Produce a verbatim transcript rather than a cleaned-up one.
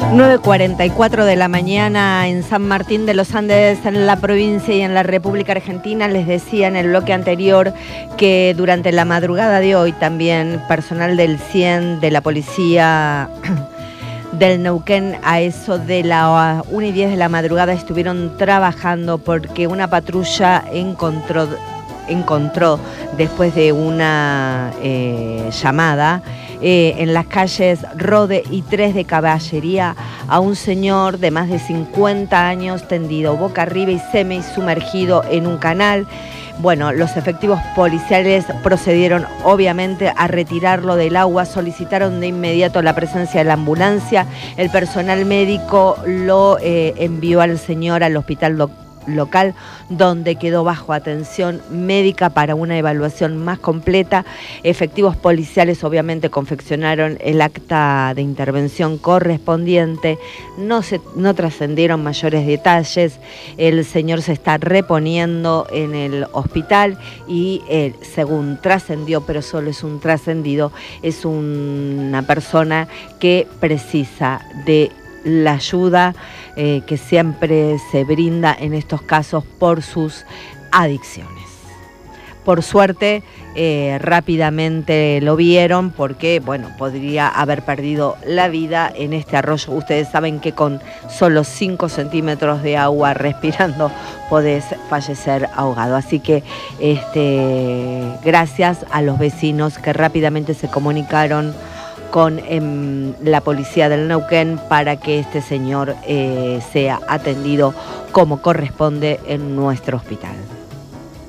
nueve cuarenta y cuatro de la mañana en San Martín de los Andes, en la provincia y en la República Argentina. Les decía en el bloque anterior que durante la madrugada de hoy también personal del cien de la policía del Neuquén, a eso de la una y diez de la madrugada, estuvieron trabajando porque una patrulla encontró, encontró después de una eh, llamada Eh, en las calles Rode y tres de Caballería a un señor de más de cincuenta años tendido boca arriba y semi sumergido en un canal. Bueno, los efectivos policiales procedieron obviamente a retirarlo del agua, solicitaron de inmediato la presencia de la ambulancia. El personal médico lo eh, envió al señor al hospital doctor local, donde quedó bajo atención médica para una evaluación más completa. Efectivos policiales obviamente confeccionaron el acta de intervención correspondiente. No se, no trascendieron mayores detalles. El señor se está reponiendo en el hospital y eh, según trascendió, pero solo es un trascendido, es una persona que precisa de la ayuda eh, que siempre se brinda en estos casos por sus adicciones. Por suerte, eh, rápidamente lo vieron porque, bueno, podría haber perdido la vida en este arroyo. Ustedes saben que con solo cinco centímetros de agua respirando podés fallecer ahogado. Así que este, gracias a los vecinos que rápidamente se comunicaron con eh, la policía del Neuquén para que este señor eh, sea atendido como corresponde en nuestro hospital.